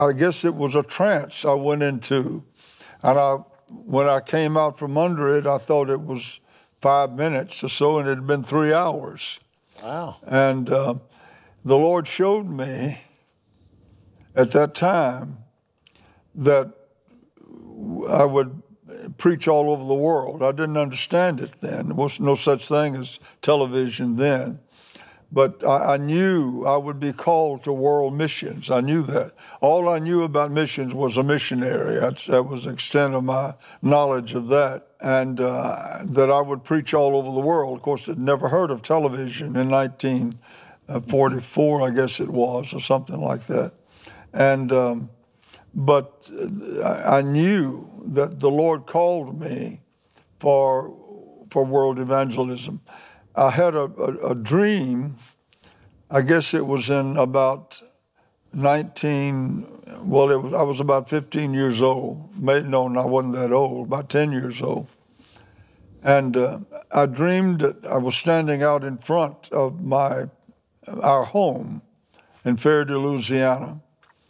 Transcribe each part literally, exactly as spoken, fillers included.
I guess it was a trance I went into. And I, when I came out from under it, I thought it was five minutes or so, and it had been three hours. Wow. And uh, the Lord showed me at that time that I would preach all over the world. I didn't understand it then. There was no such thing as television then. But I, I knew I would be called to world missions. I knew that. All I knew about missions was a missionary. That's, that was the extent of my knowledge of that. And uh, that I would preach all over the world. Of course, I'd never heard of television in nineteen forty-four, I guess it was, or something like that. And um, but I knew that the Lord called me for for world evangelism. I had a, a, a dream. I guess it was in about nineteen. Well, it was, I was about fifteen years old. Maybe, no, I wasn't that old. About ten years old. And uh, I dreamed that I was standing out in front of my our home in Fairview, Louisiana.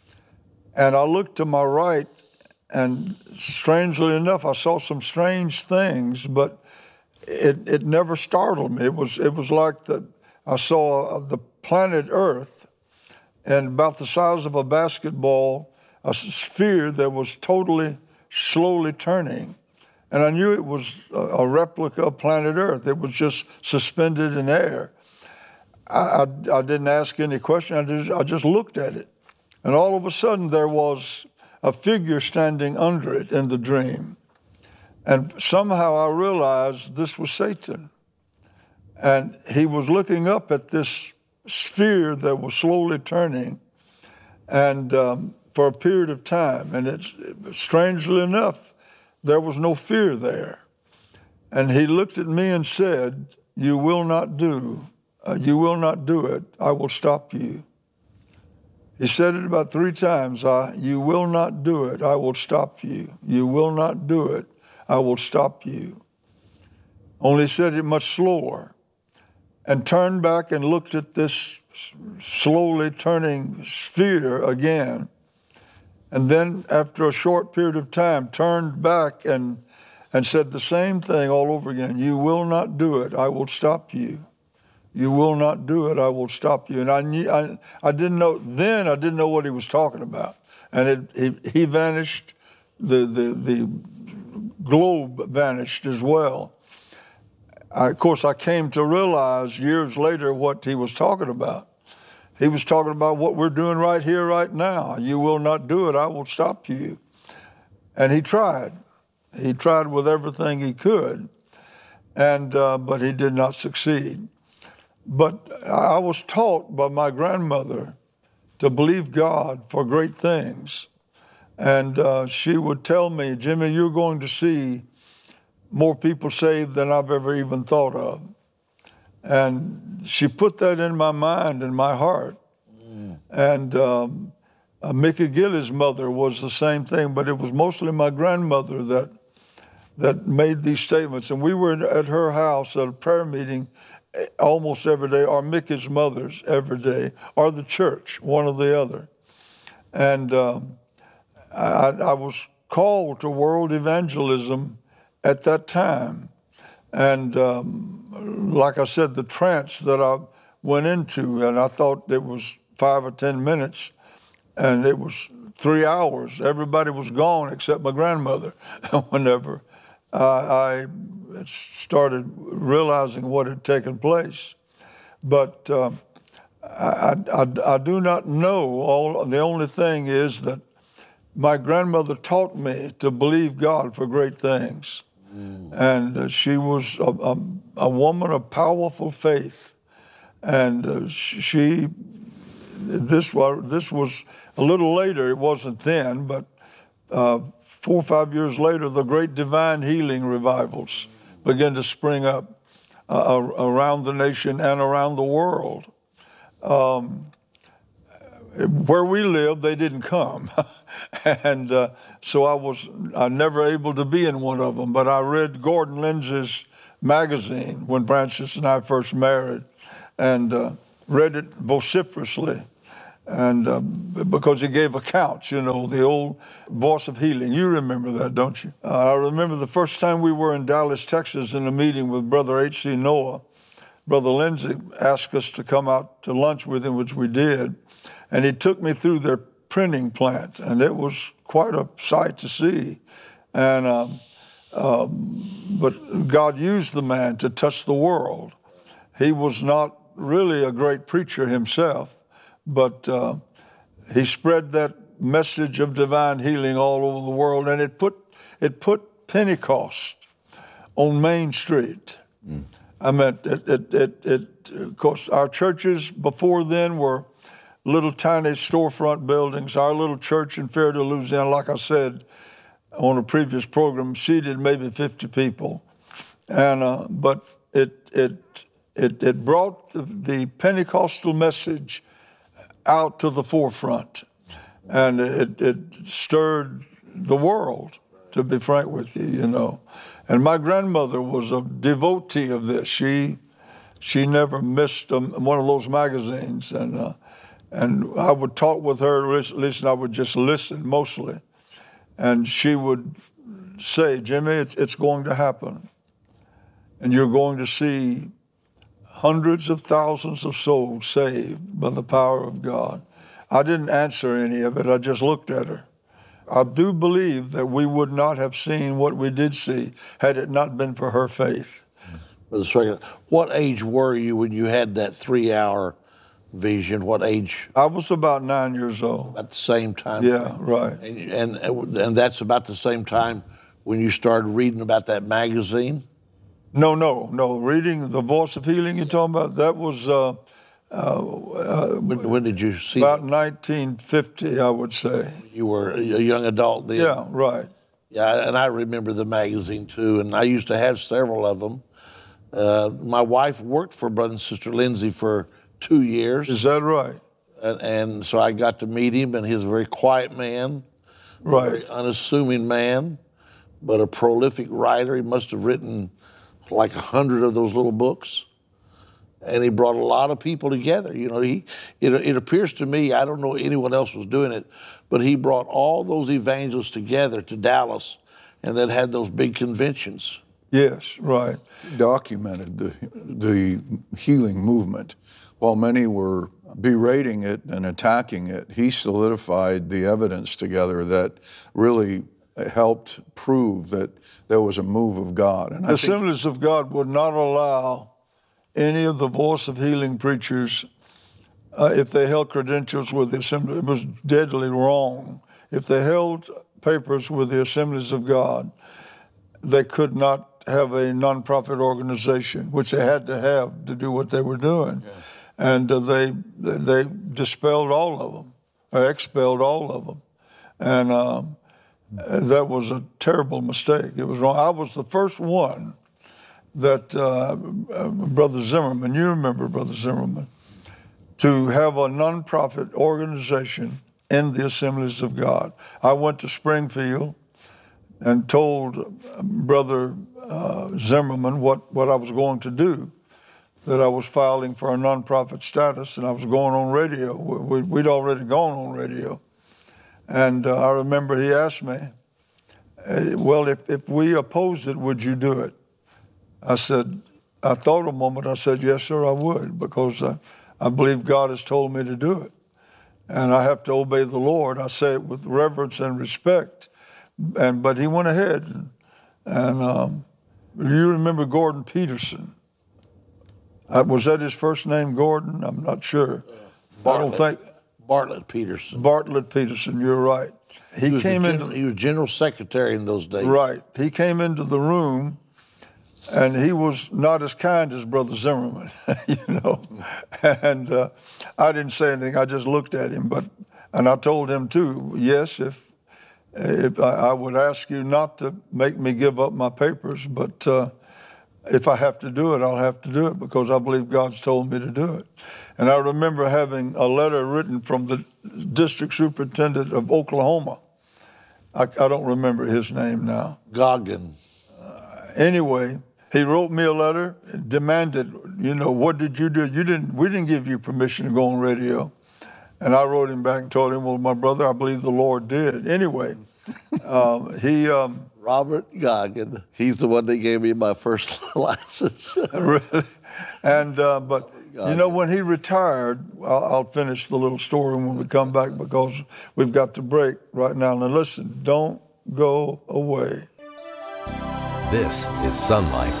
And I looked to my right, and strangely enough, I saw some strange things, but it, it never startled me. It was it was like the, I saw the planet Earth, and about the size of a basketball, a sphere that was totally slowly turning. And I knew it was a, a replica of planet Earth. It was just suspended in air. I, I, I didn't ask any question. I just, I just looked at it. And all of a sudden, there was a figure standing under it in the dream. And somehow I realized this was Satan. And he was looking up at this sphere that was slowly turning, and um, for a period of time. And it's, strangely enough, there was no fear there. And he looked at me and said, "You will not do, uh, you will not do it. I will stop you." He said it about three times. I, you will not do it. I will stop you. You will not do it. I will stop you. Only said it much slower, and turned back and looked at this slowly turning sphere again. And then after a short period of time, turned back and, and said the same thing all over again. You will not do it. I will stop you. You will not do it. I will stop you. And I knew, I, I didn't know, then I didn't know what he was talking about. And it, he, he vanished, the, the, the globe vanished as well. I, of course, I came to realize years later what he was talking about. He was talking about what we're doing right here, right now. You will not do it. I will stop you. And he tried. He tried with everything he could, and uh, but he did not succeed. But I was taught by my grandmother to believe God for great things. And uh, she would tell me, "Jimmy, you're going to see more people saved than I've ever even thought of." And she put that in my mind and my heart. Mm. And um, uh, Mickey Gilly's mother was the same thing, but it was mostly my grandmother that that made these statements. And we were at her house at a prayer meeting almost every day, or Mickey's mother's every day, or the church, one or the other. And um, I, I was called to world evangelism at that time. And um, like I said, the trance that I went into, and I thought it was five or ten minutes, and it was three hours. Everybody was gone except my grandmother. Whenever uh, I started realizing what had taken place. But um, I, I, I do not know. All, the only thing is that my grandmother taught me to believe God for great things. Mm. And uh, she was a, a, a woman of powerful faith. And uh, she, this was, this was a little later, it wasn't then, but uh, four or five years later, the great divine healing revivals began to spring up uh, around the nation and around the world. Um, where we lived, they didn't come. And uh, so I was I never able to be in one of them, but I read Gordon Lindsay's magazine when Frances and I first married, and uh, read it vociferously. and uh, because he gave accounts, you know, the old Voice of Healing. You remember that, don't you? Uh, I remember the first time we were in Dallas, Texas, in a meeting with Brother H C Noah. Brother Lindsay asked us to come out to lunch with him, which we did, and he took me through their printing plant, and it was quite a sight to see. And um, um, but God used the man to touch the world. He was not really a great preacher himself, but uh, he spread that message of divine healing all over the world, and it put it put Pentecost on Main Street. Mm. I mean, it, it, it, it, of course, our churches before then were little tiny storefront buildings. Our little church in Fairview, Louisiana, like I said on a previous program, seated maybe fifty people, and uh, but it it it it brought the, the Pentecostal message out to the forefront, and it it stirred the world. To be frank with you, you know, and my grandmother was a devotee of this. She she never missed um, one of those magazines, and uh, and I would talk with her. Listen, I would just listen mostly, and she would say, "Jimmy, it's, it's going to happen, and you're going to see hundreds of thousands of souls saved by the power of God." I didn't answer any of it. I just looked at her. I do believe that we would not have seen what we did see had it not been for her faith. Brother Strickland, what age were you when you had that three-hour vision? What age? I was about nine years old. At the same time? Yeah, right. And, and and that's about the same time when you started reading about that magazine? No, no, no. Reading The Voice of Healing you're talking about, that was... Uh, Uh, uh, when, when did you see about that? nineteen fifty, I would say. You were a young adult then? Yeah, right. Yeah, and I remember the magazine too, and I used to have several of them. Uh, my wife worked for Brother and Sister Lindsay for two years. Is that right? And, and so I got to meet him, and he was a very quiet man, right. a very unassuming man, but a prolific writer. He must have written like a hundred of those little books. And he brought a lot of people together. You know, he it, it appears to me, I don't know anyone else was doing it, but he brought all those evangelists together to Dallas and then had those big conventions. Yes, right. He documented the, the healing movement. While many were berating it and attacking it, he solidified the evidence together that really helped prove that there was a move of God. And the Assemblies of God would not allow any of the Voice of Healing preachers, uh, if they held credentials with the Assembly, it was deadly wrong. If they held papers with the Assemblies of God, they could not have a nonprofit organization, which they had to have to do what they were doing. Yeah. And uh, they they dispelled all of them, or expelled all of them. And um, that was a terrible mistake. It was wrong. I was the first one that uh, Brother Zimmerman, you remember Brother Zimmerman, to have a nonprofit organization in the Assemblies of God. I went to Springfield and told Brother uh, Zimmerman what, what I was going to do, that I was filing for a nonprofit status, and I was going on radio. We, we'd already gone on radio. And uh, I remember he asked me, well, if, if we opposed it, would you do it? I said, I thought a moment, I said, yes, sir, I would, because I, I believe God has told me to do it. And I have to obey the Lord. I say it with reverence and respect. And But he went ahead. And, and um, you remember Gordon Peterson? Uh, was that his first name, Gordon? I'm not sure. Bartlett, I don't think. Bartlett Peterson. Bartlett Peterson, you're right. He, he came in. He was general secretary in those days. Right. He came into the room. And he was not as kind as Brother Zimmerman, you know. And uh, I didn't say anything. I just looked at him. But and I told him too. Yes, if if I, I would ask you not to make me give up my papers, but uh, if I have to do it, I'll have to do it because I believe God's told me to do it. And I remember having a letter written from the district superintendent of Oklahoma. I, I don't remember his name now. Goggin. Uh, anyway. He wrote me a letter, demanded, you know, what did you do? You didn't. We didn't give you permission to go on radio. And I wrote him back and told him, well, my brother, I believe the Lord did. Anyway, um, he... Um, Robert Goggin, he's the one that gave me my first license. Really? And, uh, but, you know, when he retired, I'll, I'll finish the little story when we come back because we've got to break right now. Now listen, don't go away. This is Sun Life